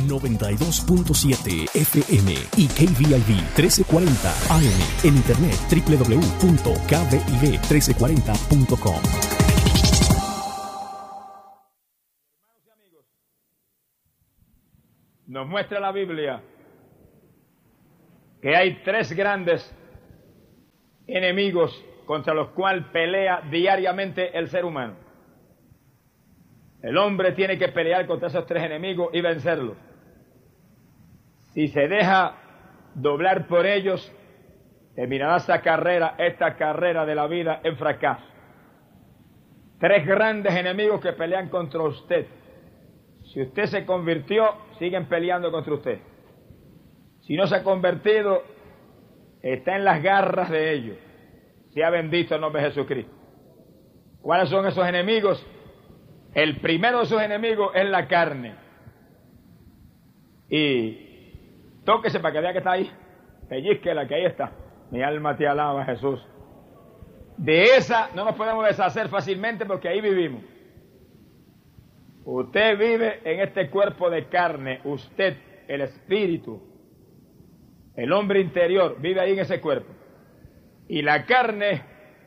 92.7 FM y KVIV 1340 AM. En internet www.kviv1340.com. Nos muestra la Biblia que hay tres grandes enemigos contra los cuales pelea diariamente el ser humano. El hombre tiene que pelear contra esos tres enemigos y vencerlos. Si se deja doblar por ellos, terminará esta carrera de la vida en fracaso. Tres grandes enemigos que pelean contra usted. Si usted se convirtió, siguen peleando contra usted. Si no se ha convertido, está en las garras de ellos. Sea bendito el nombre de Jesucristo. ¿Cuáles son esos enemigos? El primero de esos enemigos es la carne. Y tóquese para que vea que está ahí. Pellizquela, que ahí está. Mi alma te alaba, Jesús. De esa no nos podemos deshacer fácilmente porque ahí vivimos. Usted vive en este cuerpo de carne. Usted, el espíritu, el hombre interior, vive ahí en ese cuerpo. Y la carne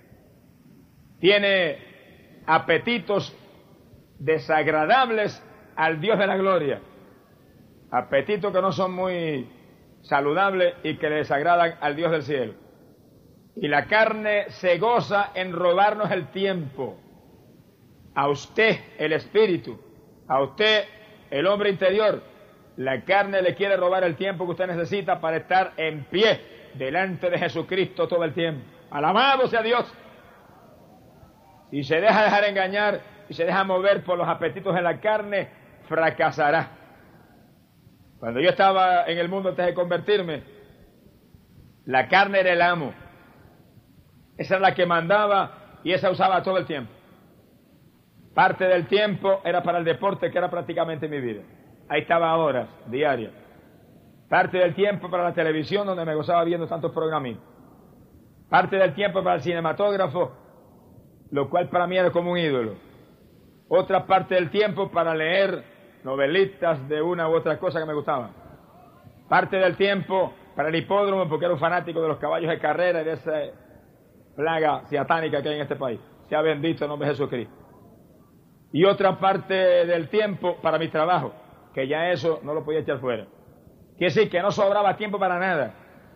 tiene apetitos desagradables al Dios de la gloria. Apetitos que no son muy saludables y que le desagradan al Dios del cielo. Y la carne se goza en robarnos el tiempo. A usted, el espíritu, a usted, el hombre interior, la carne le quiere robar el tiempo que usted necesita para estar en pie delante de Jesucristo todo el tiempo. Alabado sea Dios. Si se deja dejar engañar y se deja mover por los apetitos de la carne, fracasará. Cuando yo estaba en el mundo antes de convertirme, la carne era el amo. Esa era la que mandaba y esa usaba todo el tiempo. Parte del tiempo era para el deporte, que era prácticamente mi vida. Ahí estaba horas diarias. Parte del tiempo para la televisión, donde me gozaba viendo tantos programitas. Parte del tiempo para el cinematógrafo, lo cual para mí era como un ídolo. Otra parte del tiempo para leer novelitas de una u otra cosa que me gustaban. Parte del tiempo para el hipódromo, porque era un fanático de los caballos de carrera y de esa plaga satánica que hay en este país. Sea bendito el nombre de Jesucristo. Y otra parte del tiempo para mi trabajo, que ya eso no lo podía echar fuera. Quiere decir que no sobraba tiempo para nada.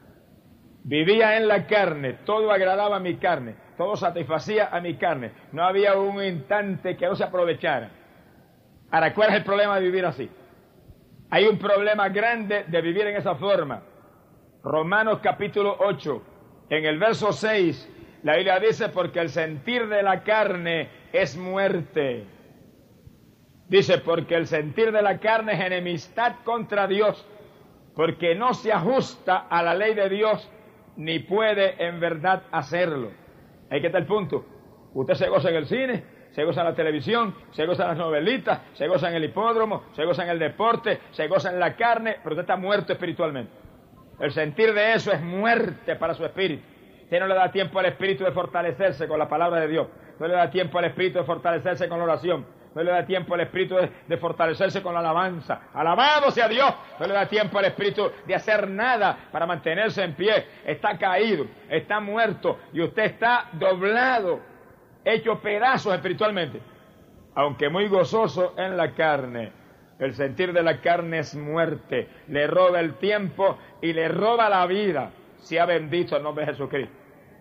Vivía en la carne, todo agradaba a mi carne, todo satisfacía a mi carne. No había un instante que no se aprovechara. Ahora, ¿cuál es el problema de vivir así? Hay un problema grande de vivir en esa forma. Romanos capítulo 8, en el verso 6, la Biblia dice, porque el sentir de la carne es muerte. Dice, porque el sentir de la carne es enemistad contra Dios, porque no se ajusta a la ley de Dios, ni puede en verdad hacerlo. Ahí que está el punto. Usted se goza en el cine, se goza en la televisión, se goza en las novelitas, se goza en el hipódromo, se goza en el deporte, se goza en la carne, pero usted está muerto espiritualmente. El sentir de eso es muerte para su espíritu. Usted no le da tiempo al espíritu de fortalecerse con la palabra de Dios. No le da tiempo al espíritu de fortalecerse con la oración. No le da tiempo al espíritu de fortalecerse con la alabanza. Alabado sea Dios. No le da tiempo al espíritu de hacer nada para mantenerse en pie. Está caído, está muerto y usted está doblado, hecho pedazos espiritualmente. Aunque muy gozoso en la carne. El sentir de la carne es muerte. Le roba el tiempo y le roba la vida. Sea bendito el nombre de Jesucristo.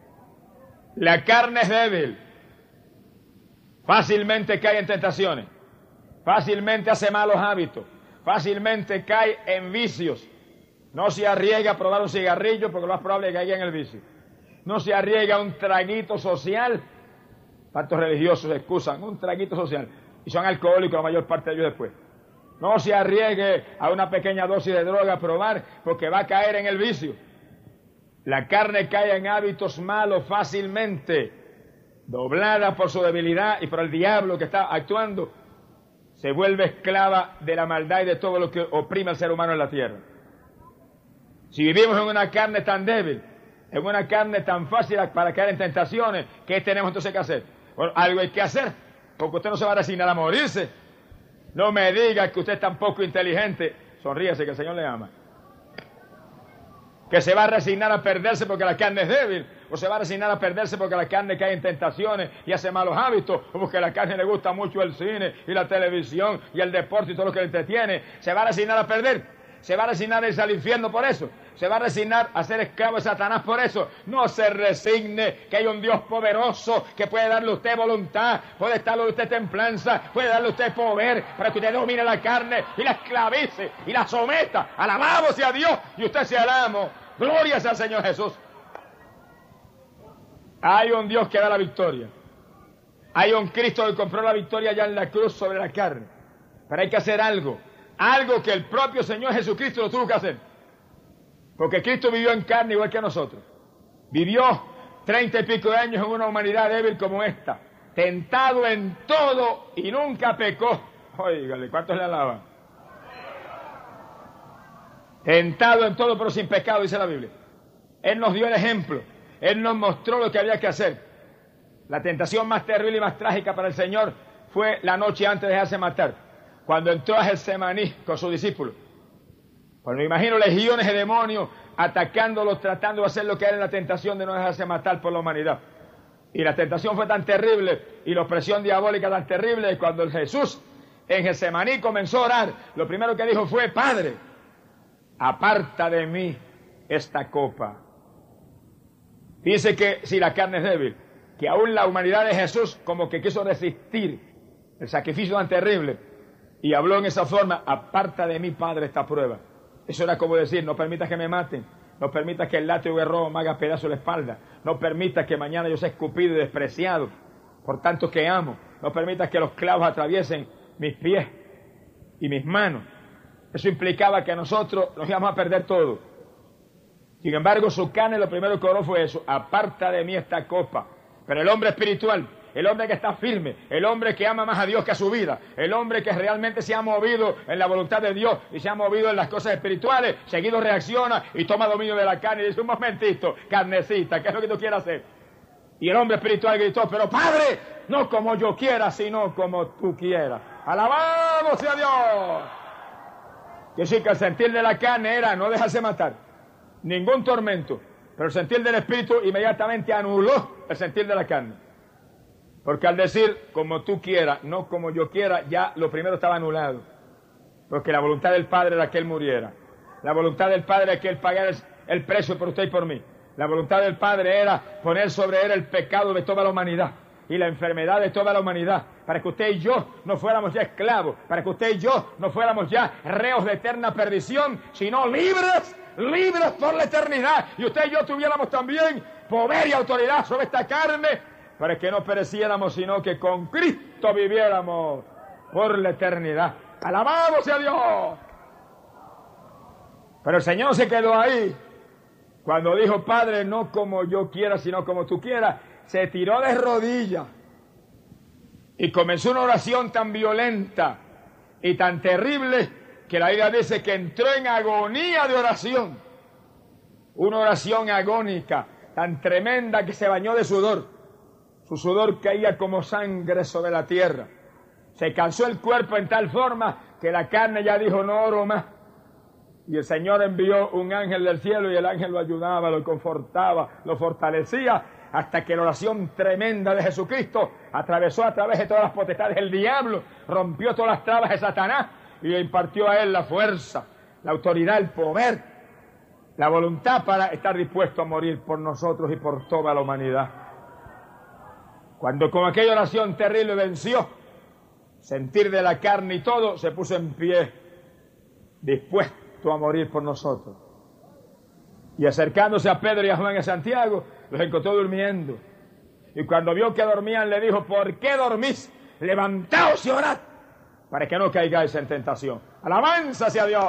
La carne es débil. Fácilmente cae en tentaciones, fácilmente hace malos hábitos, fácilmente cae en vicios. No se arriesga a probar un cigarrillo porque lo más probable es que caiga en el vicio. No se arriesga a un traguito social. Tantos religiosos excusan un traguito social y son alcohólicos la mayor parte de ellos después. No se arriesgue a una pequeña dosis de droga a probar porque va a caer en el vicio. La carne cae en hábitos malos fácilmente. Doblada por su debilidad y por el diablo que está actuando, se vuelve esclava de la maldad y de todo lo que oprime al ser humano en la tierra. Si vivimos en una carne tan débil, en una carne tan fácil para caer en tentaciones, ¿qué tenemos entonces que hacer? Bueno, algo hay que hacer, porque usted no se va a resignar a morirse. No me diga que usted es tan poco inteligente, Sonríese que el Señor le ama. Que se va a resignar a perderse porque la carne es débil, o se va a resignar a perderse porque la carne cae en tentaciones y hace malos hábitos, o porque a la carne le gusta mucho el cine y la televisión y el deporte y todo lo que le entretiene. Se va a resignar a perder, se va a resignar a irse al infierno por eso, se va a resignar a ser esclavo de Satanás por eso. No se resigne, que hay un Dios poderoso que puede darle a usted voluntad, puede darle a usted templanza, puede darle a usted poder para que usted domine la carne y la esclavice y la someta. Alabado sea Dios y usted sea el amo. Gloria sea al Señor Jesús. Hay un Dios que da la victoria. Hay un Cristo que compró la victoria ya en la cruz sobre la carne. Pero hay que hacer algo. Algo que el propio Señor Jesucristo lo tuvo que hacer. Porque Cristo vivió en carne igual que nosotros. Vivió 30 y pico de años en una humanidad débil como esta. Tentado en todo y nunca pecó. Óigale, ¿cuántos le alaban? Tentado en todo pero sin pecado, dice la Biblia. Él nos dio el ejemplo. Él nos mostró lo que había que hacer. La tentación más terrible y más trágica para el Señor fue la noche antes de dejarse matar, cuando entró a Getsemaní con sus discípulos. Pues me imagino legiones de demonios atacándolos, tratando de hacer lo que era la tentación de no dejarse matar por la humanidad. Y la tentación fue tan terrible y la opresión diabólica tan terrible que cuando el Jesús en Getsemaní comenzó a orar, lo primero que dijo fue: Padre, aparta de mí esta copa. Dice que si la carne es débil, que aún la humanidad de Jesús como que quiso resistir el sacrificio tan terrible y habló en esa forma: aparta de mí, Padre, esta prueba. Eso era como decir: no permitas que me maten, no permitas que el látigo de robo me haga pedazo de la espalda, no permitas que mañana yo sea escupido y despreciado por tanto que amo, no permitas que los clavos atraviesen mis pies y mis manos. Eso implicaba que nosotros nos íbamos a perder todo. Sin embargo, su carne lo primero que oró fue eso: aparta de mí esta copa. Pero el hombre espiritual, el hombre que está firme, el hombre que ama más a Dios que a su vida, el hombre que realmente se ha movido en la voluntad de Dios y se ha movido en las cosas espirituales, seguido reacciona y toma dominio de la carne y dice: un momentito, carnecita, ¿qué es lo que tú quieres hacer? Y el hombre espiritual gritó: pero Padre, no como yo quiera, sino como tú quieras. ¡Alabado sea Dios! Que sí, que el sentir de la carne era no dejarse matar, ningún tormento, pero el sentir del espíritu inmediatamente anuló el sentir de la carne. Porque al decir como tú quieras, no como yo quiera, ya lo primero estaba anulado. Porque la voluntad del Padre era que Él muriera. La voluntad del Padre era que Él pagara el precio por usted y por mí. La voluntad del Padre era poner sobre Él el pecado de toda la humanidad y la enfermedad de toda la humanidad, para que usted y yo no fuéramos ya esclavos, para que usted y yo no fuéramos ya reos de eterna perdición, sino libres por la eternidad. Y usted y yo tuviéramos también poder y autoridad sobre esta carne, para que no pereciéramos, sino que con Cristo viviéramos por la eternidad. ¡Alabado sea Dios! Pero el Señor se quedó ahí. Cuando dijo: Padre, no como yo quiera, sino como tú quieras, se tiró de rodillas y comenzó una oración tan violenta y tan terrible que la Biblia dice que entró en agonía de oración. Una oración agónica tan tremenda que se bañó de sudor. Su sudor caía como sangre sobre la tierra. Se cansó el cuerpo en tal forma que la carne ya dijo: no oro más. Y el Señor envió un ángel del cielo y el ángel lo ayudaba, lo confortaba, lo fortalecía, hasta que la oración tremenda de Jesucristo atravesó a través de todas las potestades del diablo, rompió todas las trabas de Satanás y le impartió a él la fuerza, la autoridad, el poder, la voluntad para estar dispuesto a morir por nosotros y por toda la humanidad. Cuando con aquella oración terrible venció, sentir de la carne y todo, se puso en pie, dispuesto a morir por nosotros. Y acercándose a Pedro y a Juan y a Santiago, los encontró durmiendo. Y cuando vio que dormían, le dijo: ¿por qué dormís? Levantaos y orad, para que no caigáis en tentación. ¡Alabanza sea Dios!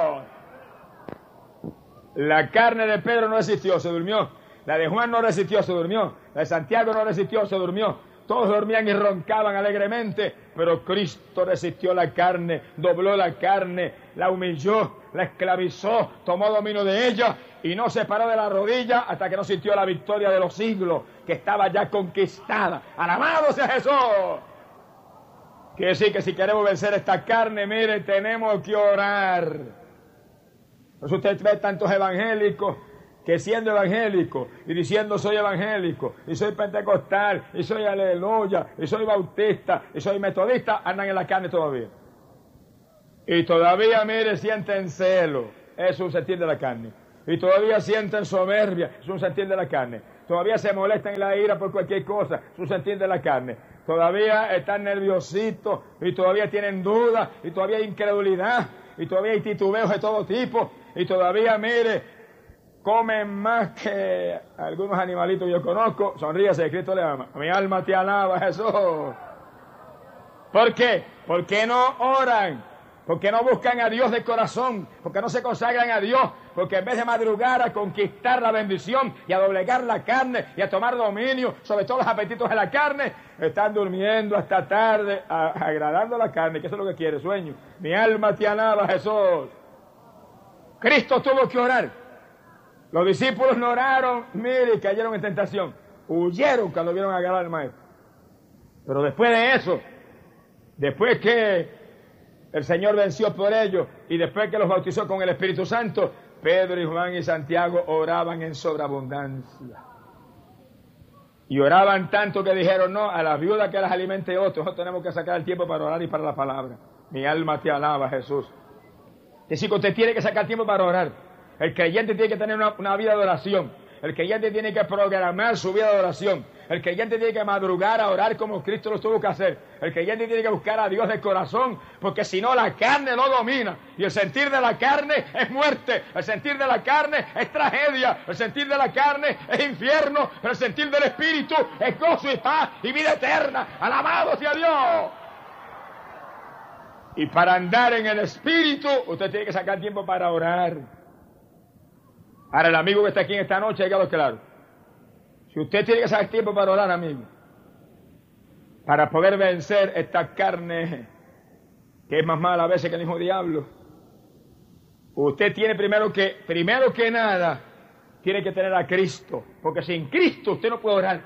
La carne de Pedro no resistió, se durmió. La de Juan no resistió, se durmió. La de Santiago no resistió, se durmió. Todos dormían y roncaban alegremente, pero Cristo resistió la carne, dobló la carne, la humilló, la esclavizó, tomó dominio de ella y no se paró de la rodilla hasta que no sintió la victoria de los siglos, que estaba ya conquistada. ¡Alabado sea Jesús! Quiere decir que si queremos vencer esta carne, mire, tenemos que orar. Entonces usted ve tantos evangélicos que siendo evangélico y diciendo soy evangélico y soy pentecostal y soy aleluya y soy bautista y soy metodista, andan en la carne todavía. Y todavía, mire, sienten celo, es un sentir de la carne. Y todavía sienten soberbia, es un sentir de la carne. Todavía se molestan en la ira por cualquier cosa, es un sentir de la carne. Todavía están nerviositos y todavía tienen dudas y todavía hay incredulidad y todavía hay titubeos de todo tipo y todavía, mire, comen más que algunos animalitos que yo conozco. Sonríase, Cristo le ama. Mi alma te alaba, Jesús. ¿Por qué? ¿Por qué no oran? ¿Por qué no buscan a Dios de corazón? ¿Por qué no se consagran a Dios? Porque en vez de madrugar a conquistar la bendición y a doblegar la carne y a tomar dominio sobre todos los apetitos de la carne, están durmiendo hasta tarde, agradando la carne, que eso es lo que quiere, sueño. Mi alma te alaba, Jesús. Cristo tuvo que orar. Los discípulos no oraron, mire, cayeron en tentación. Huyeron cuando vieron agarrar al maestro. Pero después de eso, después que el Señor venció por ellos y después que los bautizó con el Espíritu Santo, Pedro y Juan y Santiago oraban en sobreabundancia. Y oraban tanto que dijeron, no, a las viudas que las alimente otros, nosotros tenemos que sacar el tiempo para orar y para la palabra. Mi alma te alaba, Jesús. Es decir, que usted tiene que sacar tiempo para orar. El creyente tiene que tener una vida de oración. El creyente tiene que programar su vida de oración. El creyente tiene que madrugar a orar como Cristo lo tuvo que hacer. El creyente tiene que buscar a Dios de corazón, porque si no la carne lo domina. Y el sentir de la carne es muerte. El sentir de la carne es tragedia. El sentir de la carne es infierno. Pero el sentir del Espíritu es gozo y paz y vida eterna. ¡Alabado sea Dios! Y para andar en el Espíritu, usted tiene que sacar tiempo para orar. Ahora, el amigo que está aquí en esta noche, hágalo claro. Si usted tiene que sacar tiempo para orar, amigo, para poder vencer esta carne, que es más mala a veces que el mismo diablo, usted tiene primero que nada, tiene que tener a Cristo. Porque sin Cristo usted no puede orar.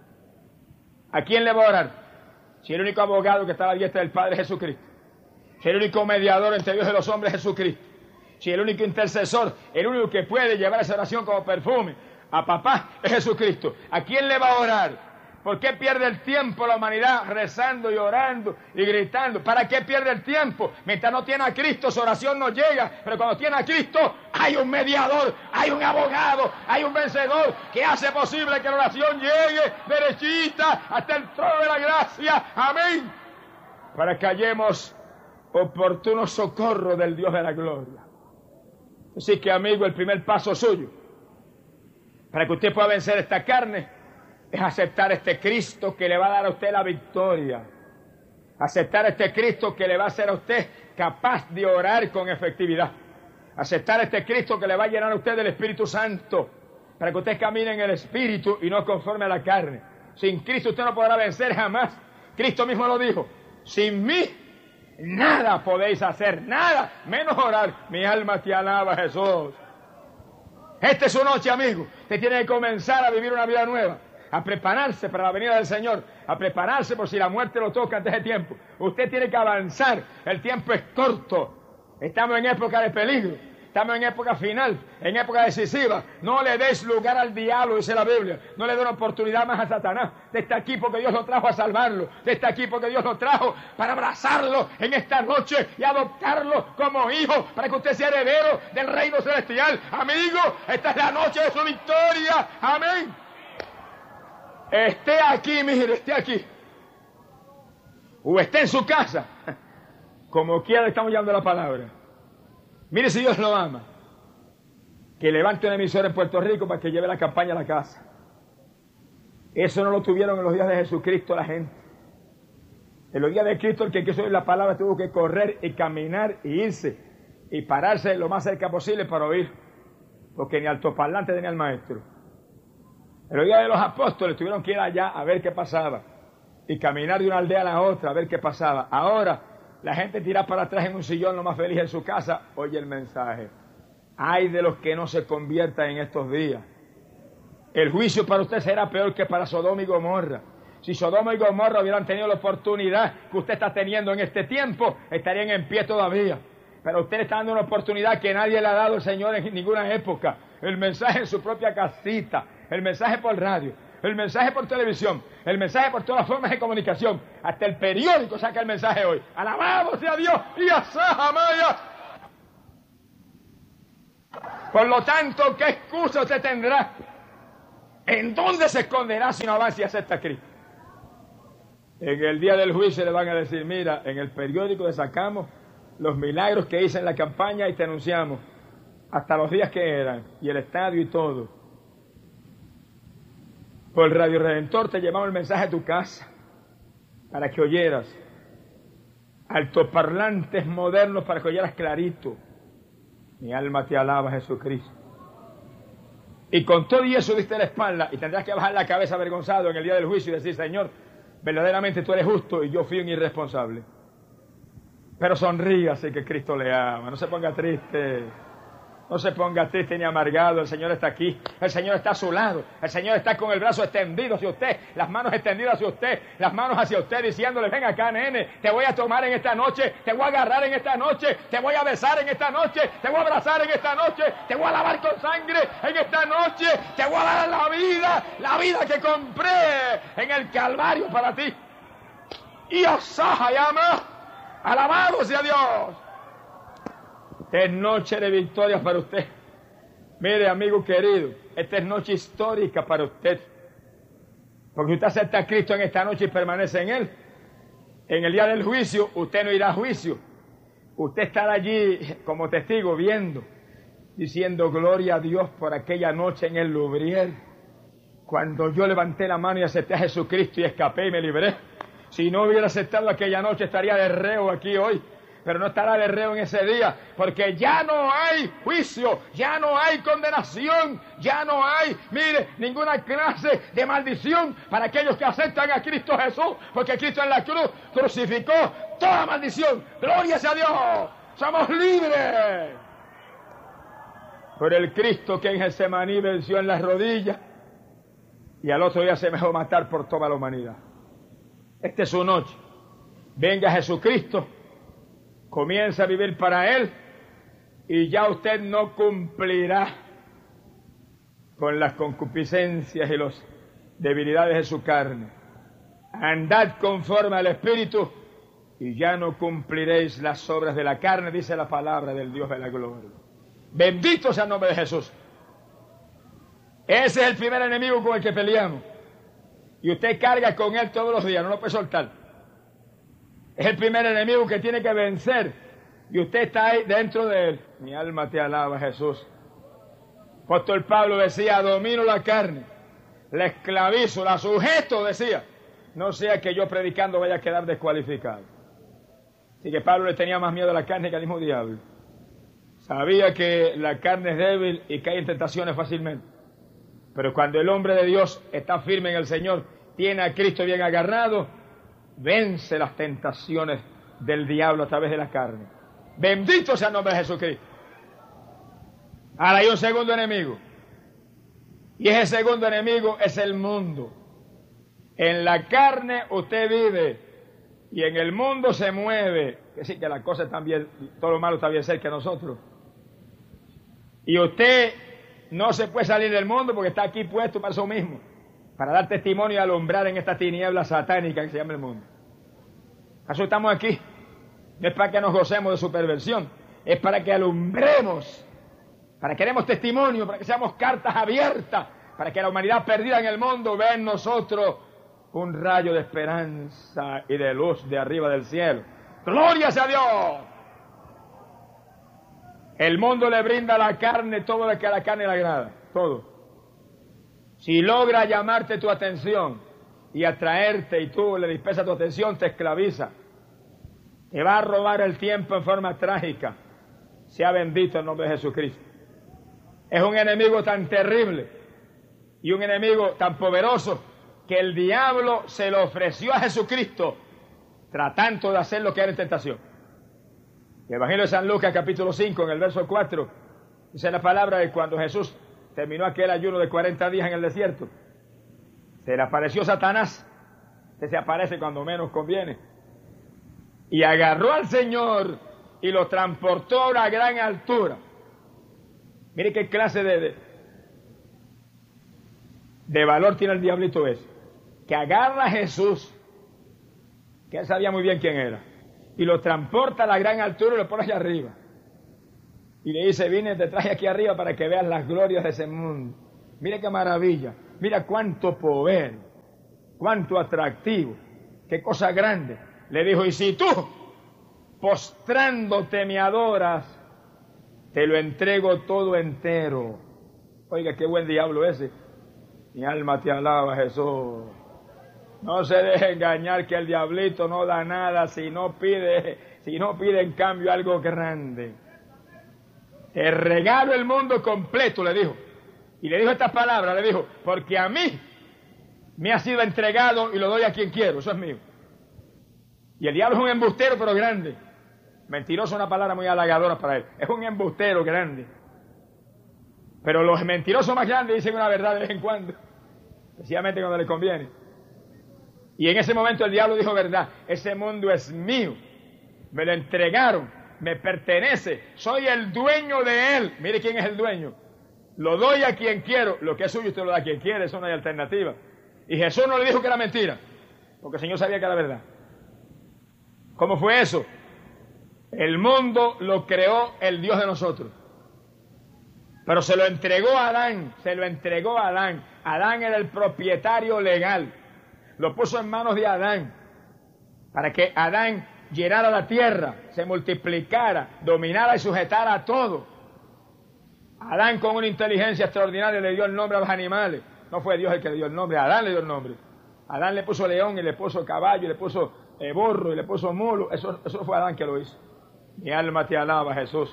¿A quién le va a orar? Si el único abogado que está a la diestra del Padre es Jesucristo. Si el único mediador entre Dios y los hombres es Jesucristo. Si el único intercesor, el único que puede llevar esa oración como perfume a papá es Jesucristo. ¿A quién le va a orar? ¿Por qué pierde el tiempo la humanidad rezando y orando y gritando? ¿Para qué pierde el tiempo? Mientras no tiene a Cristo, su oración no llega. Pero cuando tiene a Cristo, hay un mediador, hay un abogado, hay un vencedor que hace posible que la oración llegue derechita hasta el trono de la gracia. Amén. Para que hallemos oportuno socorro del Dios de la gloria. Así que, amigo, el primer paso suyo para que usted pueda vencer esta carne es aceptar este Cristo que le va a dar a usted la victoria. Aceptar este Cristo que le va a hacer a usted capaz de orar con efectividad. Aceptar este Cristo que le va a llenar a usted del Espíritu Santo para que usted camine en el Espíritu y no conforme a la carne. Sin Cristo usted no podrá vencer jamás. Cristo mismo lo dijo. Sin mí nada podéis hacer, nada, menos orar. Mi alma te alaba, Jesús. Esta es su noche, amigo. Usted tiene que comenzar a vivir una vida nueva, a prepararse para la venida del Señor, a prepararse por si la muerte lo toca antes de tiempo. Usted tiene que avanzar. El tiempo es corto. Estamos en época de peligro. Estamos en época final, en época decisiva. No le des lugar al diablo, dice la Biblia. No le dé una oportunidad más a Satanás. Usted está aquí porque Dios lo trajo a salvarlo. Usted está aquí porque Dios lo trajo para abrazarlo en esta noche y adoptarlo como hijo, para que usted sea heredero del reino celestial. Amigo, esta es la noche de su victoria. Amén. Esté aquí, mire, esté aquí. O esté en su casa. Como quiera le estamos llevando la palabra. Mire si Dios lo ama, que levante una emisora en Puerto Rico para que lleve la campaña a la casa. Eso no lo tuvieron en los días de Jesucristo la gente. En los días de Cristo el que quiso oír la palabra tuvo que correr y caminar y irse y pararse lo más cerca posible para oír, porque ni altoparlante tenía el maestro. En los días de los apóstoles tuvieron que ir allá a ver qué pasaba y caminar de una aldea a la otra a ver qué pasaba. Ahora la gente tira para atrás en un sillón lo más feliz en su casa, oye el mensaje. Ay de los que no se conviertan en estos días. El juicio para usted será peor que para Sodoma y Gomorra. Si Sodoma y Gomorra hubieran tenido la oportunidad que usted está teniendo en este tiempo, estarían en pie todavía. Pero usted le está dando una oportunidad que nadie le ha dado el Señor en ninguna época. El mensaje en su propia casita, el mensaje por radio, el mensaje por televisión, el mensaje por todas las formas de comunicación. Hasta el periódico saca el mensaje hoy. Alabado sea Dios y Asahamaya. Por lo tanto, ¿qué excusa usted tendrá? ¿En dónde se esconderá si no avanza y acepta a Cristo? En el día del juicio le van a decir, mira, en el periódico le sacamos los milagros que hice en la campaña y te anunciamos, hasta los días que eran, y el estadio y todo. Por Radio Redentor te llevamos el mensaje a tu casa, para que oyeras. Altoparlantes modernos para que oyeras clarito. Mi alma te alaba, Jesucristo. Y con todo y eso diste la espalda, y tendrás que bajar la cabeza avergonzado en el día del juicio y decir, Señor, verdaderamente tú eres justo y yo fui un irresponsable. Pero sonríase que Cristo le ama, no se ponga triste. No se ponga triste ni amargado, el Señor está aquí, el Señor está a su lado, el Señor está con el brazo extendido hacia usted, las manos extendidas hacia usted, las manos hacia usted diciéndole, ven acá nene, te voy a tomar en esta noche, te voy a agarrar en esta noche, te voy a besar en esta noche, te voy a abrazar en esta noche, te voy a lavar con sangre en esta noche, te voy a dar la vida que compré en el Calvario para ti. Y Osaja llama, alabado sea Dios. Esta es noche de victoria para usted. Mire, amigo querido, esta es noche histórica para usted. Porque usted acepta a Cristo en esta noche y permanece en Él. En el día del juicio, usted no irá a juicio. Usted estará allí como testigo viendo, diciendo gloria a Dios por aquella noche en el Lubriel. Cuando yo levanté la mano y acepté a Jesucristo y escapé y me libré. Si no hubiera aceptado aquella noche, estaría de reo aquí hoy. Pero no estará de reo en ese día, porque ya no hay juicio, ya no hay condenación, ya no hay, mire, ninguna clase de maldición para aquellos que aceptan a Cristo Jesús, porque Cristo en la cruz crucificó toda maldición. ¡Gloria sea a Dios! ¡Somos libres! Por el Cristo que en Getsemaní venció en las rodillas y al otro día se dejó matar por toda la humanidad. Esta es su noche. Venga Jesucristo. Comienza a vivir para Él y ya usted no cumplirá con las concupiscencias y las debilidades de su carne. Andad conforme al Espíritu y ya no cumpliréis las obras de la carne, dice la palabra del Dios de la gloria. Bendito sea el nombre de Jesús. Ese es el primer enemigo con el que peleamos. Y usted carga con él todos los días, no lo puede soltar. Es el primer enemigo que tiene que vencer. Y usted está ahí dentro de él. Mi alma te alaba, Jesús. Apóstol Pablo decía, domino la carne, la esclavizo, la sujeto, decía. No sea que yo predicando vaya a quedar descualificado. Así que Pablo le tenía más miedo a la carne que al mismo diablo. Sabía que la carne es débil y cae en tentaciones fácilmente. Pero cuando el hombre de Dios está firme en el Señor, tiene a Cristo bien agarrado, vence las tentaciones del diablo a través de la carne. Bendito sea el nombre de Jesucristo. Ahora hay un segundo enemigo. Y ese segundo enemigo es el mundo. En la carne usted vive y en el mundo se mueve. Es decir, que las cosas también, todo lo malo está bien cerca de nosotros. Y usted no se puede salir del mundo porque está aquí puesto para eso mismo. Para dar testimonio y alumbrar en esta tiniebla satánica que se llama el mundo. ¿Acaso estamos aquí? No es para que nos gocemos de su perversión, es para que alumbremos, para que demos testimonio, para que seamos cartas abiertas, para que la humanidad perdida en el mundo vea en nosotros un rayo de esperanza y de luz de arriba del cielo. ¡Gloria sea a Dios! El mundo le brinda a la carne todo lo que a la carne le agrada, todo. Si logra llamarte tu atención y atraerte y tú le dispersas tu atención, te esclaviza. Te va a robar el tiempo en forma trágica. Sea bendito el nombre de Jesucristo. Es un enemigo tan terrible y un enemigo tan poderoso que el diablo se lo ofreció a Jesucristo tratando de hacer lo que era en tentación. El Evangelio de San Lucas capítulo 5 en el verso 4 dice la palabra de cuando Jesús terminó aquel ayuno de 40 días en el desierto. Se le apareció Satanás, que se aparece cuando menos conviene, y agarró al Señor y lo transportó a una gran altura. Mire qué clase de valor tiene el diablito ese, que agarra a Jesús, que él sabía muy bien quién era, y lo transporta a la gran altura y lo pone allá arriba. Y le dice, vine, te traje aquí arriba para que veas las glorias de ese mundo. Mira qué maravilla, mira cuánto poder, cuánto atractivo, qué cosa grande. Le dijo, y si tú, postrándote me adoras, te lo entrego todo entero. Oiga, qué buen diablo ese. Mi alma te alaba, Jesús. No se deje engañar que el diablito no da nada si no pide en cambio algo grande. Te regalo el mundo completo, le dijo. Y le dijo estas palabras, le dijo, porque a mí me ha sido entregado y lo doy a quien quiero, eso es mío. Y el diablo es un embustero, pero grande. Mentiroso es una palabra muy halagadora para él. Es un embustero grande. Pero los mentirosos más grandes dicen una verdad de vez en cuando, especialmente cuando les conviene. Y en ese momento el diablo dijo verdad, ese mundo es mío, me lo entregaron, me pertenece, soy el dueño de él. Mire quién es el dueño. Lo doy a quien quiero, lo que es suyo usted lo da a quien quiere, eso no hay alternativa. Y Jesús no le dijo que era mentira, porque el Señor sabía que era verdad. ¿Cómo fue eso? El mundo lo creó el Dios de nosotros, pero se lo entregó a Adán, se lo entregó a Adán. Adán era el propietario legal, lo puso en manos de Adán, para que Adán llenara la tierra, se multiplicara, dominara y sujetara a todo. Adán, con una inteligencia extraordinaria, le dio el nombre a los animales. No fue Dios el que le dio el nombre, Adán le dio el nombre. Adán le puso león y le puso caballo y le puso burro y le puso mulo. Eso fue Adán que lo hizo. Mi alma te alaba, Jesús.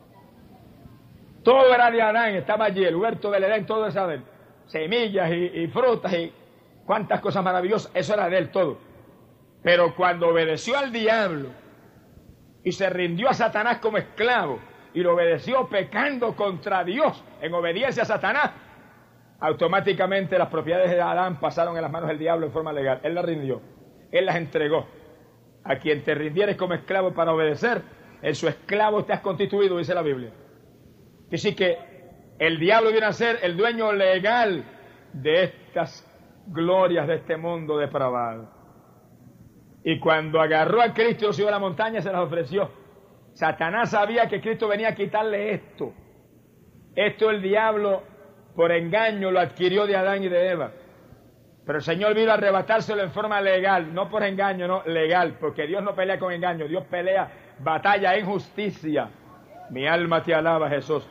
Todo era de Adán, estaba allí, el huerto del Edén, todo era de él. Semillas y frutas y cuántas cosas maravillosas, eso era de él todo. Pero cuando obedeció al diablo y se rindió a Satanás como esclavo y lo obedeció pecando contra Dios en obediencia a Satanás, automáticamente las propiedades de Adán pasaron en las manos del diablo en forma legal. Él las rindió, él las entregó. A quien te rindieres como esclavo para obedecer, en su esclavo te has constituido, dice la Biblia. Así que el diablo viene a ser el dueño legal de estas glorias de este mundo depravado. Y cuando agarró a Cristo y lo subió a la montaña, se las ofreció. Satanás sabía que Cristo venía a quitarle esto. Esto el diablo, por engaño, lo adquirió de Adán y de Eva. Pero el Señor vino a arrebatárselo en forma legal, no por engaño, no, legal, porque Dios no pelea con engaño, Dios pelea batalla en justicia. Mi alma te alaba, Jesús.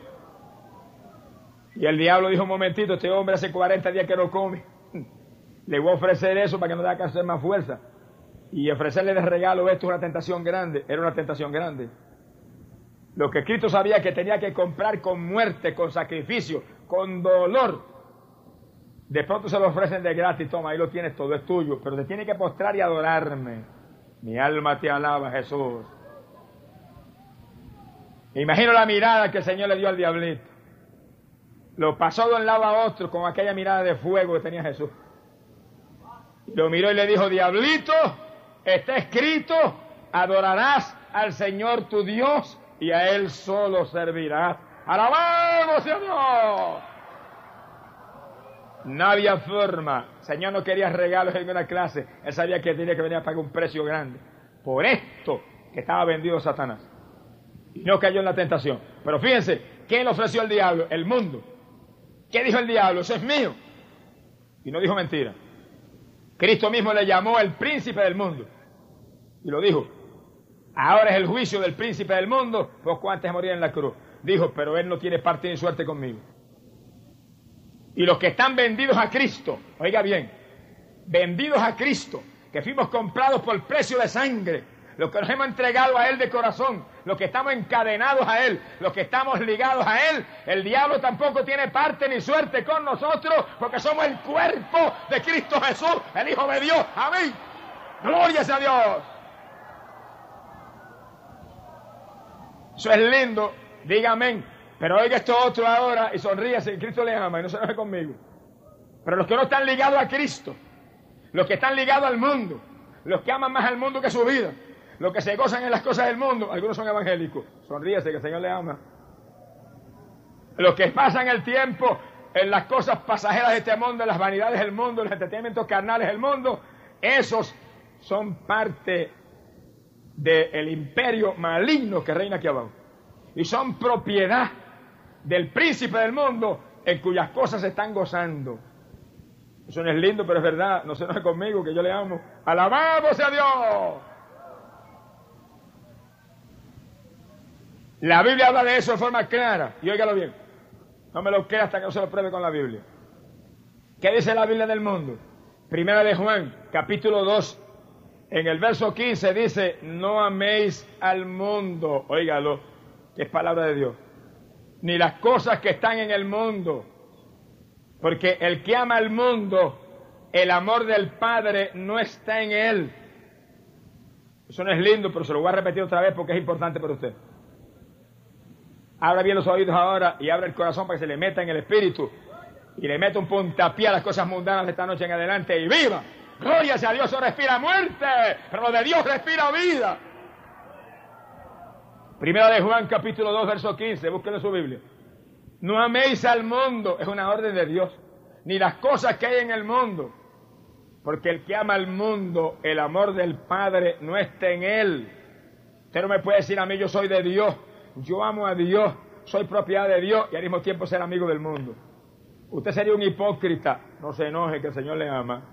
Y el diablo dijo, un momentito, este hombre hace 40 días que no come. Le voy a ofrecer eso para que no tenga que hacer más fuerza. Y ofrecerle de regalo esto es una tentación grande. Era una tentación grande. Lo que Cristo sabía que tenía que comprar con muerte, con sacrificio, con dolor. De pronto se lo ofrecen de gratis. Toma, ahí lo tienes, todo es tuyo. Pero te tiene que postrar y adorarme. Mi alma te alaba, Jesús. Imagino la mirada que el Señor le dio al diablito. Lo pasó de un lado a otro con aquella mirada de fuego que tenía Jesús. Lo miró y le dijo, diablito, está escrito, adorarás al Señor tu Dios y a Él solo servirás. ¡Alabamos a Dios! No había forma. El Señor no quería regalos en una clase. Él sabía que tenía que venir a pagar un precio grande. Por esto que estaba vendido Satanás. Y no cayó en la tentación. Pero fíjense, ¿quién le ofreció al diablo? El mundo. ¿Qué dijo el diablo? Eso es mío. Y no dijo mentira. Cristo mismo le llamó el príncipe del mundo. Y lo dijo. Ahora es el juicio del príncipe del mundo, poco antes de morir en la cruz. Dijo, pero él no tiene parte ni suerte conmigo. Y los que están vendidos a Cristo, oiga bien, vendidos a Cristo, que fuimos comprados por precio de sangre, los que nos hemos entregado a Él de corazón, los que estamos encadenados a Él, los que estamos ligados a Él, el diablo tampoco tiene parte ni suerte con nosotros, porque somos el cuerpo de Cristo Jesús, el Hijo de Dios. Amén. Gloria a Dios. Eso es lindo, diga amén. Pero oiga esto otro ahora y sonríase, Cristo le ama y no se enoje conmigo. Pero los que no están ligados a Cristo, los que están ligados al mundo, los que aman más al mundo que su vida, los que se gozan en las cosas del mundo, algunos son evangélicos, sonríese que el Señor le ama. Los que pasan el tiempo en las cosas pasajeras de este mundo, en las vanidades del mundo, en los entretenimientos carnales del mundo, esos son parte del imperio maligno que reina aquí abajo. Y son propiedad del príncipe del mundo en cuyas cosas se están gozando. Eso no es lindo, pero es verdad. No se enoje conmigo, que yo le amo. ¡Alabado sea Dios! La Biblia habla de eso de forma clara. Y óigalo bien. No me lo crea hasta que no se lo pruebe con la Biblia. ¿Qué dice la Biblia del mundo? Primera de Juan, capítulo 2. En el verso 15 dice, no améis al mundo. Óigalo, que es palabra de Dios. Ni las cosas que están en el mundo. Porque el que ama al mundo, el amor del Padre no está en él. Eso no es lindo, pero se lo voy a repetir otra vez porque es importante para usted. Abra bien los oídos ahora y abra el corazón para que se le meta en el espíritu y le meta un puntapié a las cosas mundanas de esta noche en adelante y viva. Gloria sea a Dios, eso respira muerte, pero lo de Dios respira vida. Primera de Juan, capítulo 2, verso 15, búsquenlo en su Biblia. No améis al mundo, es una orden de Dios, ni las cosas que hay en el mundo, porque el que ama al mundo, el amor del Padre no está en él. Usted no me puede decir a mí, yo soy de Dios, yo amo a Dios, soy propiedad de Dios y al mismo tiempo ser amigo del mundo. Usted sería un hipócrita, no se enoje que el Señor le ama.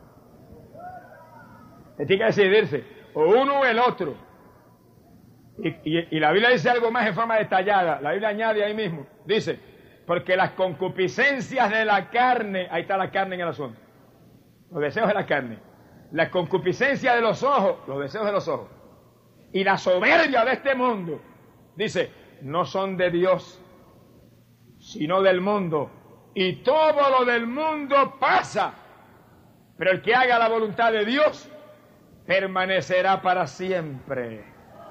Usted tiene que decidirse, o uno o el otro. Y la Biblia dice algo más en forma detallada, la Biblia añade ahí mismo, dice, porque las concupiscencias de la carne, ahí está la carne en el asunto, los deseos de la carne, la concupiscencia de los ojos, los deseos de los ojos, y la soberbia de este mundo, dice, no son de Dios, sino del mundo, y todo lo del mundo pasa, pero el que haga la voluntad de Dios, permanecerá para siempre.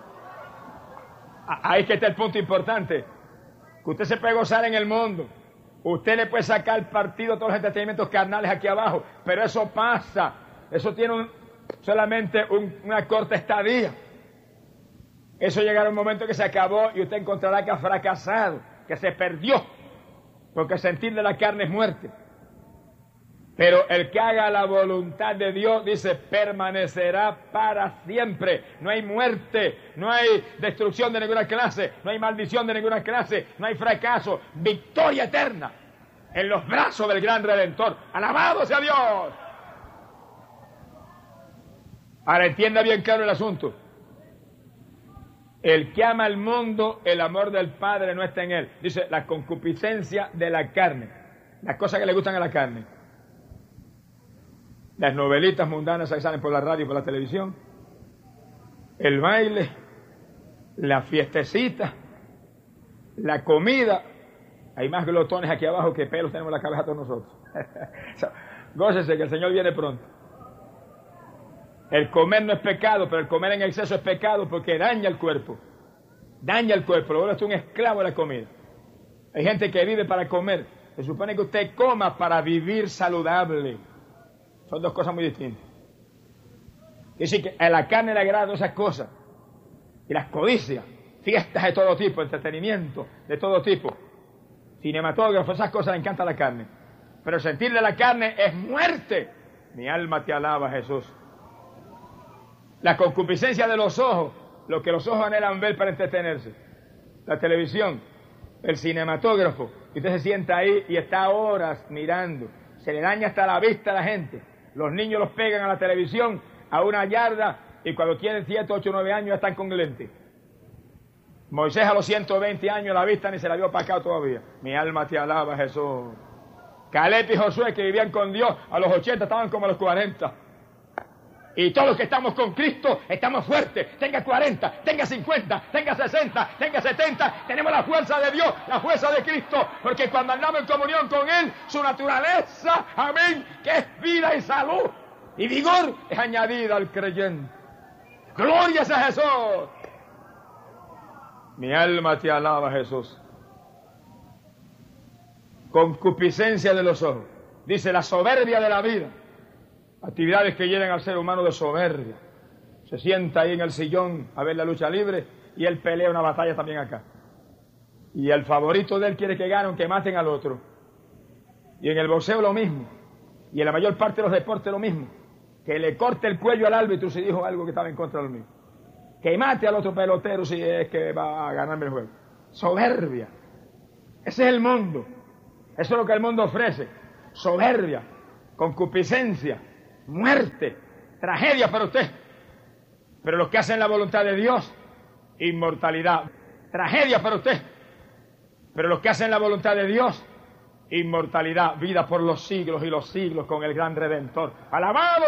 Ahí que está el punto importante. Que usted se puede gozar en el mundo. Usted le puede sacar partido a todos los entretenimientos carnales aquí abajo. Pero eso pasa. Eso tiene solamente una corta estadía. Eso llegará un momento que se acabó y usted encontrará que ha fracasado, que se perdió. Porque sentir de la carne es muerte. Pero el que haga la voluntad de Dios, dice, permanecerá para siempre. No hay muerte, no hay destrucción de ninguna clase, no hay maldición de ninguna clase, no hay fracaso. Victoria eterna en los brazos del gran Redentor. ¡Alabado sea Dios! Ahora entienda bien claro el asunto. El que ama al mundo, el amor del Padre no está en él. Dice, la concupiscencia de la carne. Las cosas que le gustan a la carne. Las novelitas mundanas que salen por la radio y por la televisión, el baile, la fiestecita, la comida. Hay más glotones aquí abajo que pelos tenemos en la cabeza todos nosotros. Gócese que el Señor viene pronto. El comer no es pecado, pero el comer en exceso es pecado porque daña el cuerpo. Daña el cuerpo, luego es un esclavo de la comida. Hay gente que vive para comer. Se supone que usted coma para vivir saludable. Son dos cosas muy distintas. Es decir, que a la carne le agradan esas cosas. Y las codicias, fiestas de todo tipo, entretenimiento de todo tipo, cinematógrafos, esas cosas le encanta a la carne. Pero sentir de la carne es muerte. Mi alma te alaba, Jesús. La concupiscencia de los ojos, lo que los ojos anhelan ver para entretenerse. La televisión, el cinematógrafo. Y usted se sienta ahí y está horas mirando. Se le daña hasta la vista a la gente. Los niños los pegan a la televisión a una yarda y cuando tienen 7, 8, 9 años ya están con lentes. Moisés a los 120 años la vista ni se la vio para acá todavía. Mi alma te alaba, Jesús. Caleb y Josué que vivían con Dios a los 80 estaban como a los 40. Y todos los que estamos con Cristo estamos fuertes. Tenga 40, tenga 50, tenga 60, tenga 70. Tenemos la fuerza de Dios, la fuerza de Cristo. Porque cuando andamos en comunión con Él, su naturaleza, amén, que es vida y salud y vigor, es añadida al creyente. ¡Gloria a Jesús! Mi alma te alaba, Jesús. Concupiscencia de los ojos. Dice la soberbia de la vida. Actividades que llenan al ser humano de soberbia. Se sienta ahí en el sillón a ver la lucha libre y él pelea una batalla también acá. Y el favorito de él quiere que ganen, que maten al otro. Y en el boxeo lo mismo. Y en la mayor parte de los deportes lo mismo. Que le corte el cuello al árbitro si dijo algo que estaba en contra de lo mismo. Que mate al otro pelotero si es que va a ganarme el juego. Soberbia. Ese es el mundo. Eso es lo que el mundo ofrece. Soberbia, concupiscencia, muerte, tragedia para usted. Pero los que hacen la voluntad de Dios, inmortalidad. Tragedia para usted. Pero los que hacen la voluntad de Dios, inmortalidad, vida por los siglos y los siglos con el gran Redentor. ¡Alabado!